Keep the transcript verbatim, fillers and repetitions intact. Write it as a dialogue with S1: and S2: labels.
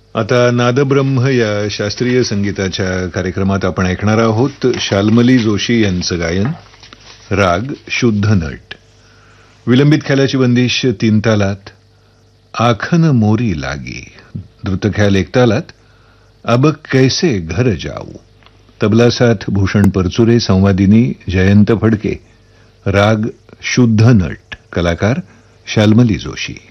S1: आता नादब्रह्म या शास्त्रीय संगीताच्या कार्यक्रमात आपण ऐकणार आहोत शाल्मली जोशी यांचं गायन. राग शुद्ध नट. विलंबित ख्यालाची बंदिश तीन तालात. आखन मोरी लागी. द्रुतख्याल एक तालात. अब कैसे घर जाऊ. तबला साथ भूषण परचुरे, संवादिनी जयंत फडके. राग शुद्ध नट. कलाकार शाल्मली जोशी.